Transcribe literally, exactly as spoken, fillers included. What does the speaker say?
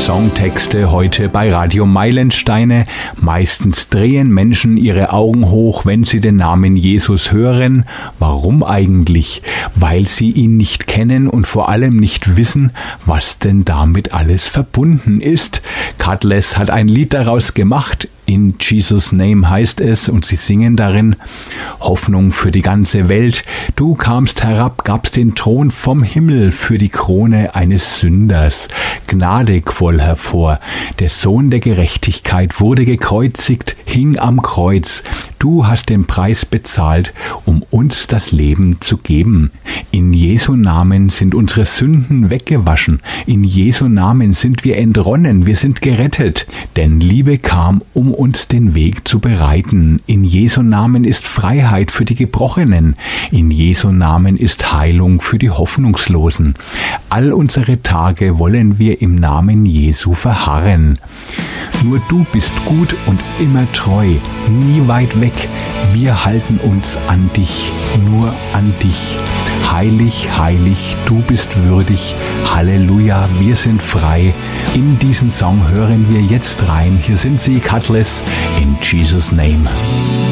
Songtexte heute bei Radio Meilensteine. Meistens drehen Menschen ihre Augen hoch, wenn sie den Namen Jesus hören. Warum eigentlich? Weil sie ihn nicht kennen und vor allem nicht wissen, was denn damit alles verbunden ist. Cutless hat ein Lied daraus gemacht. In Jesus' Name heißt es, und sie singen darin: Hoffnung für die ganze Welt. Du kamst herab, gabst den Thron vom Himmel für die Krone eines Sünders. Gnade quoll hervor. Der Sohn der Gerechtigkeit wurde gekreuzigt, hing am Kreuz. Du hast den Preis bezahlt, um uns das Leben zu geben. In Jesu Namen sind unsere Sünden weggewaschen. In Jesu Namen sind wir entronnen, wir sind gerettet. Denn Liebe kam, um uns den Weg zu bereiten. In Jesu Namen ist Freiheit für die Gebrochenen. In Jesu Namen ist Heilung für die Hoffnungslosen. All unsere Tage wollen wir im Namen Jesu verharren. Nur du bist gut und immer treu, nie weit weg. Wir halten uns an dich, nur an dich. Heilig, heilig, du bist würdig. Halleluja, wir sind frei. In diesen Song hören wir jetzt rein. Hier sind sie, Cutless, in Jesus' Name.